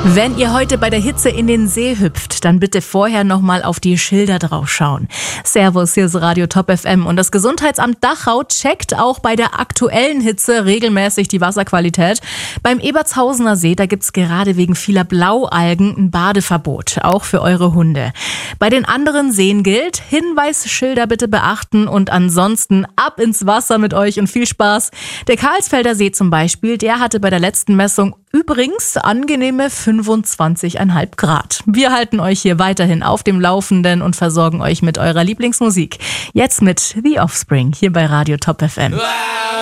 Wenn ihr heute bei der Hitze in den See hüpft, dann bitte vorher nochmal auf die Schilder drauf schauen. Servus, hier ist Radio Top FM und das Gesundheitsamt Dachau checkt auch bei der aktuellen Hitze regelmäßig die Wasserqualität. Beim Ebertshausener See, da gibt's gerade wegen vieler Blaualgen ein Badeverbot, auch für eure Hunde. Bei den anderen Seen gilt, Hinweisschilder bitte beachten und ansonsten ab ins Wasser mit euch und viel Spaß. Der Karlsfelder See zum Beispiel, der hatte bei der letzten Messung übrigens angenehme 25,5 Grad. Wir halten euch hier weiterhin auf dem Laufenden und versorgen euch mit eurer Lieblingsmusik. Jetzt mit The Offspring hier bei Radio Top FM.